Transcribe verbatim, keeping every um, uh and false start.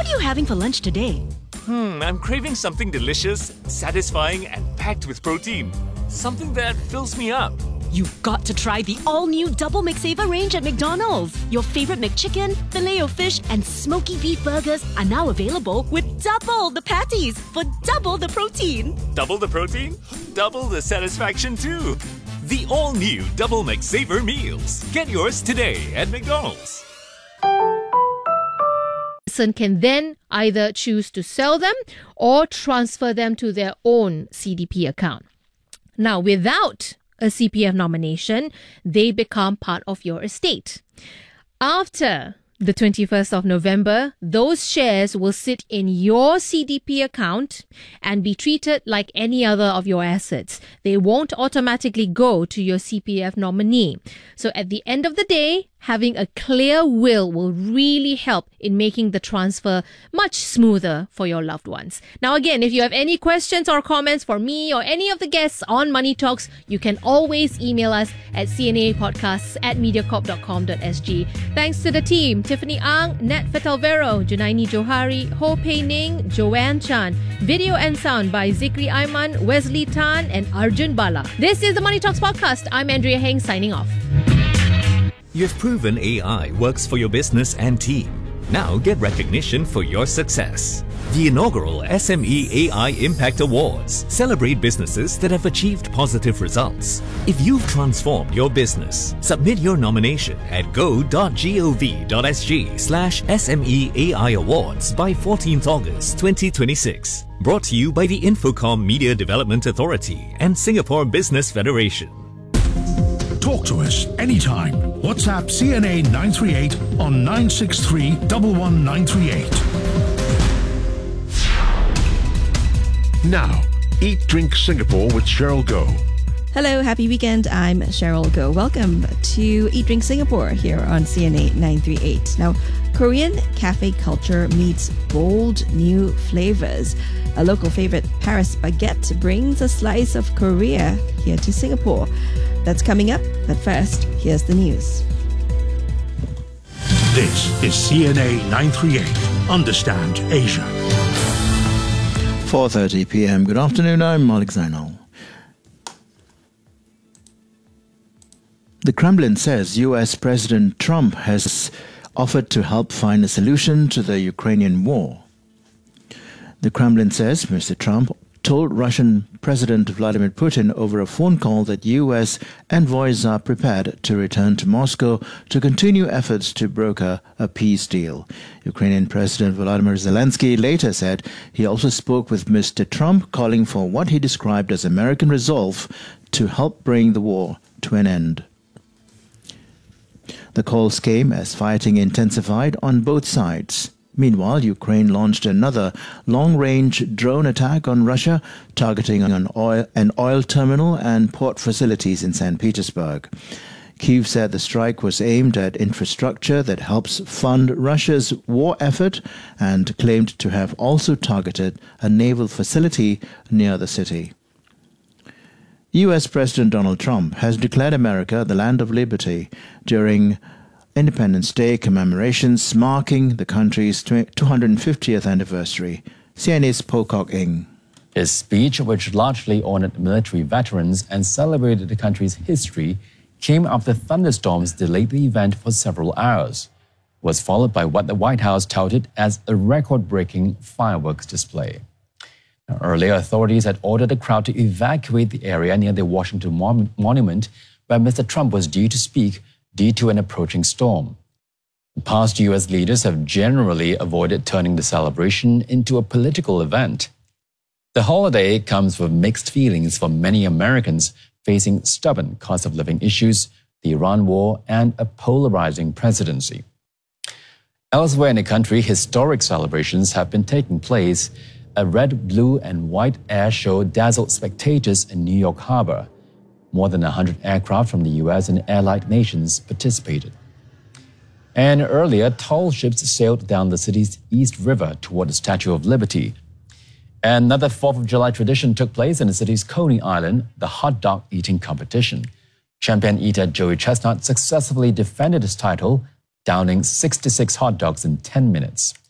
you having for lunch today? Hmm, I'm craving something delicious, satisfying, and packed with protein. Something that fills me up. You've got to try the all-new Double McSaver range at McDonald's. Your favorite McChicken, Filet-O-Fish, and smoky beef burgers are now available with double the patties for double the protein. Double the protein? Double the satisfaction too. The all-new Double McSaver meals. Get yours today at McDonald's. Can then either choose to sell them or transfer them to their own C D P account. Now, without a C P F nomination, they become part of your estate. After the twenty-first of November, those shares will sit in your C D P account and be treated like any other of your assets. They won't automatically go to your C P F nominee. So at the end of the day, having a clear will will really help in making the transfer much smoother for your loved ones. Now again, if you have any questions or comments for me or any of the guests on Money Talks, you can always email us at cnapodcasts at mediacorp dot com dot s g. Thanks to the team, Tiffany Ang, Nat Fetalvero, Junaini Johari, Ho Pei Ning, Joanne Chan. Video and sound by Zikri Aiman, Wesley Tan, and Arjun Bala. This is the Money Talks podcast. I'm Andrea Heng signing off. You've proven A I works for your business and team. Now get recognition for your success. The inaugural S M E A I Impact Awards celebrate businesses that have achieved positive results. If you've transformed your business, submit your nomination at go dot gov dot s g slash S M E A I Awards by fourteenth August twenty twenty-six. Brought to you by the Infocom Media Development Authority and Singapore Business Federation. Talk to us anytime. WhatsApp C N A nine three eight on nine six three one one nine three eight. Now, Eat Drink Singapore with Cheryl Goh. Hello, happy weekend. I'm Cheryl Goh. Welcome to Eat Drink Singapore here on C N A nine three eight. Now, Korean cafe culture meets bold new flavors. A local favorite, Paris Baguette, brings a slice of Korea here to Singapore. That's coming up, but first, here's the news. This is C N A nine three eight. Understand Asia. four thirty p.m. Good afternoon, I'm Malik Zainal. The Kremlin says U S President Trump has offered to help find a solution to the Ukrainian war. The Kremlin says Mister Trump told Russian President Vladimir Putin over a phone call that U S envoys are prepared to return to Moscow to continue efforts to broker a peace deal. Ukrainian President Volodymyr Zelensky later said he also spoke with Mister Trump, calling for what he described as American resolve to help bring the war to an end. The calls came as fighting intensified on both sides. Meanwhile, Ukraine launched another long-range drone attack on Russia, targeting an oil, an oil terminal and port facilities in Saint Petersburg. Kyiv said the strike was aimed at infrastructure that helps fund Russia's war effort and claimed to have also targeted a naval facility near the city. U S President Donald Trump has declared America the land of liberty during Independence Day commemorations marking the country's two hundred fiftieth anniversary. C N A's Pocock Ing. His speech, which largely honored military veterans and celebrated the country's history, came after thunderstorms delayed the event for several hours. It was followed by what the White House touted as a record-breaking fireworks display. Now, earlier, authorities had ordered the crowd to evacuate the area near the Washington Mon- Monument, where Mister Trump was due to speak, due to an approaching storm. Past U S leaders have generally avoided turning the celebration into a political event. The holiday comes with mixed feelings for many Americans facing stubborn cost of living issues, the Iran war, and a polarizing presidency. Elsewhere in the country, historic celebrations have been taking place. A red, blue, and white air show dazzled spectators in New York Harbor. More than one hundred aircraft from the U S and allied nations participated. And earlier, tall ships sailed down the city's East River toward the Statue of Liberty. Another fourth of July tradition took place in the city's Coney Island, the hot dog eating competition. Champion eater Joey Chestnut successfully defended his title, downing sixty-six hot dogs in ten minutes.